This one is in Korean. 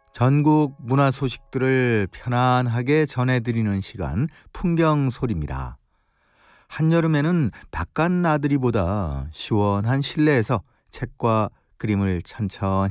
전국 문화 소식들을 편안하게 전해드리는 시간 풍경소리입니다. 한여름에는 바깥 나들이보다 시원한 실내에서 책과 그림을 천천히